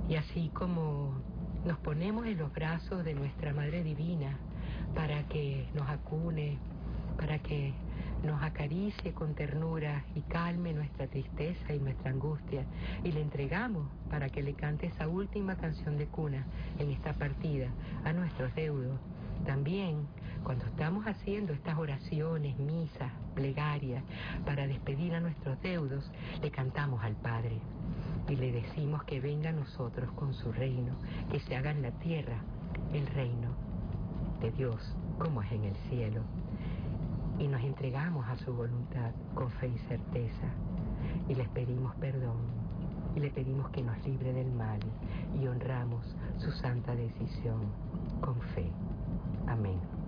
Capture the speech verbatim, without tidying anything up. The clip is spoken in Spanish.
Y así como nos ponemos en los brazos de nuestra Madre Divina para que nos acune, para que nos acaricie con ternura y calme nuestra tristeza y nuestra angustia, y le entregamos para que le cante esa última canción de cuna en esta partida a nuestros deudos. También, cuando estamos haciendo estas oraciones, misas, plegarias, para despedir a nuestros deudos, le cantamos al Padre y le decimos que venga a nosotros con su reino, que se haga en la tierra el reino de Dios como es en el cielo. Y nos entregamos a su voluntad con fe y certeza, y les pedimos perdón, y le pedimos que nos libre del mal, y honramos su santa decisión con fe. Amén.